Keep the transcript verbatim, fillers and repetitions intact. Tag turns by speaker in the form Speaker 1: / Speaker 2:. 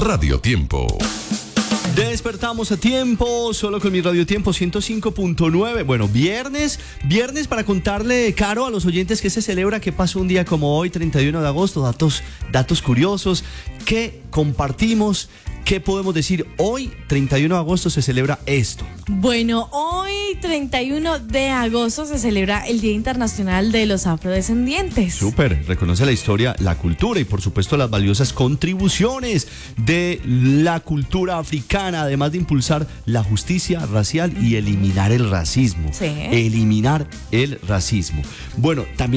Speaker 1: Radio Tiempo.
Speaker 2: Despertamos a tiempo, solo con mi Radio Tiempo ciento cinco punto nueve. Bueno, viernes, viernes para contarle, Caro, a los oyentes que se celebra, que pasó un día como hoy, treinta y uno de agosto, datos, datos curiosos, que compartimos. ¿Qué podemos decir? Hoy, treinta y uno de agosto, se celebra esto.
Speaker 3: Bueno, hoy, treinta y uno de agosto, se celebra el Día Internacional de los Afrodescendientes.
Speaker 2: Súper, reconoce la historia, la cultura y por supuesto las valiosas contribuciones de la cultura africana, además de impulsar la justicia racial y eliminar el racismo.
Speaker 3: Sí.
Speaker 2: Eliminar el racismo. Bueno, también